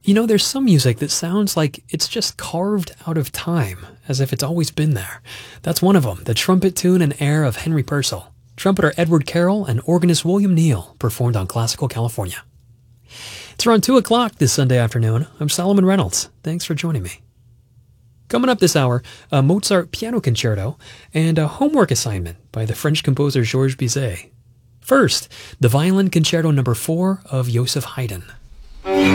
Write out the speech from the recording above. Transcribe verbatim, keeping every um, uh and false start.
You know, there's some music that sounds like it's just carved out of time, as if it's always been there. That's one of them, the trumpet tune and air of Henry Purcell. Trumpeter Edward Carroll and organist William Neal performed on Classical California. It's around two o'clock this Sunday afternoon. I'm Solomon Reynolds. Thanks for joining me. Coming up this hour, a Mozart piano concerto and a homework assignment by the French composer Georges Bizet. First, the Violin Concerto number four of Joseph Haydn.